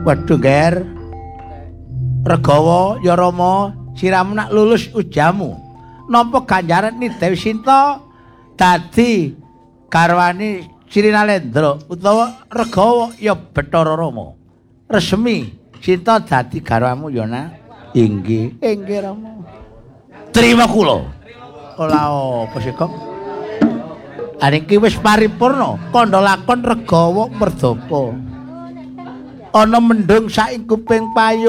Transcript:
Waduh, Ger. Regawa ya Rama, siramu nak lulus ujamu. Napa ganjaran ni Dewi Sinta dadi garwane Sirinalendra utawa Regawa ya Bathara Rama. Resmi Sinta dadi garwamu ya nak. Inggih, inggih Rama. Terima kula. Ora apa sih, Kok? Aniki wis paripurna kandha lakon Regawa Merdapa. Ana mendung saing kuping payu